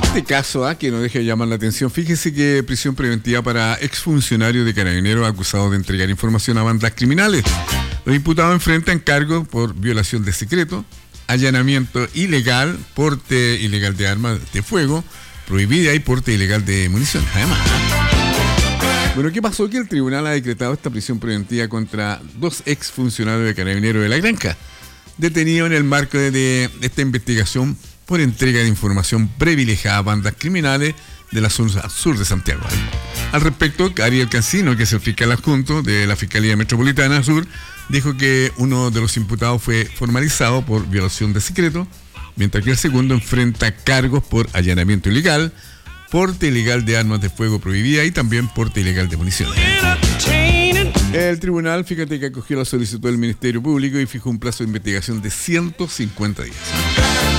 Este caso, que no deja de llamar la atención, fíjese que prisión preventiva para exfuncionarios de Carabineros acusados de entregar información a bandas criminales. Los imputados enfrentan cargos por violación de secreto, allanamiento ilegal, porte ilegal de armas de fuego, prohibida y porte ilegal de municiones. Además, bueno, ¿qué pasó? Que el tribunal ha decretado esta prisión preventiva contra 2 exfuncionarios de Carabineros de La Granja, detenidos en el marco de esta investigación por entrega de información privilegiada a bandas criminales de la zona sur de Santiago. Al respecto, Ariel Cancino, que es el fiscal adjunto de la Fiscalía Metropolitana Sur, dijo que uno de los imputados fue formalizado por violación de secreto, mientras que el segundo enfrenta cargos por allanamiento ilegal, porte ilegal de armas de fuego prohibida y también porte ilegal de municiones. El tribunal, fíjate que acogió la solicitud del Ministerio Público y fijó un plazo de investigación de 150 días.